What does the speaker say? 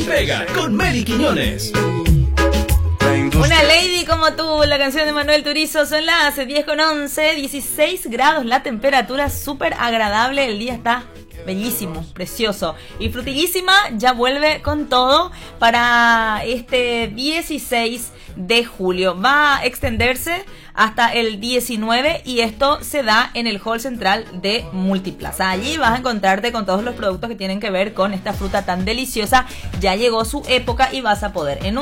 Pega con Meli Quiñones. Una lady como tú, la canción de Manuel Turizo. Son las 10:11, 16 grados la temperatura, súper agradable. El día está bellísimo, precioso. Y Frutillísima ya vuelve con todo para este 16 de julio. Va a extenderse hasta el 19 y esto se da en el hall central de Multiplaza. Allí vas a encontrarte con todos los productos que tienen que ver con esta fruta tan deliciosa. Ya llegó su época y vas a poder en un